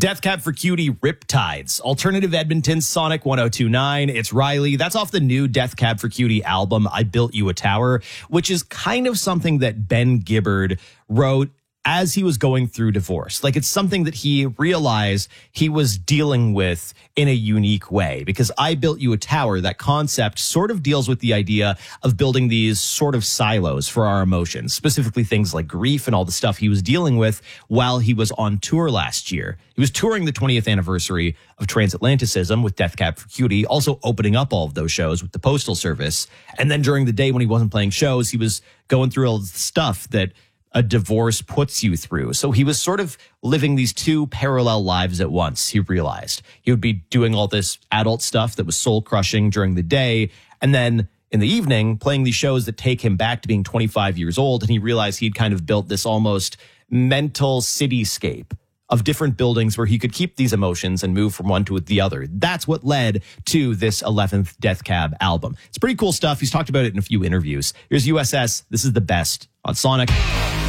Death Cab for Cutie, Riptides. Alternative Edmonton's Sonic 1029. It's Riley. That's off the new Death Cab for Cutie album, I Built You a Tower, which is kind of something that Ben Gibbard wrote as he was going through divorce. Like, it's something that he realized he was dealing with in a unique way, because I Built You a Tower, that concept sort of deals with the idea of building these sort of silos for our emotions, specifically things like grief and all the stuff he was dealing with while he was on tour last year. He was touring the 20th anniversary of Transatlanticism with Death Cab for Cutie, also opening up all of those shows with the Postal Service. And then during the day when he wasn't playing shows, he was going through all the stuff that a divorce puts you through. So he was sort of living these two parallel lives at once, he realized. He would be doing all this adult stuff that was soul-crushing during the day, and then in the evening, playing these shows that take him back to being 25 years old, and he realized he'd kind of built this almost mental cityscape of different buildings where he could keep these emotions and move from one to the other. That's what led to this 11th Death Cab album. It's pretty cool stuff. He's talked about it in a few interviews. Here's USS. This is the best on Sonic.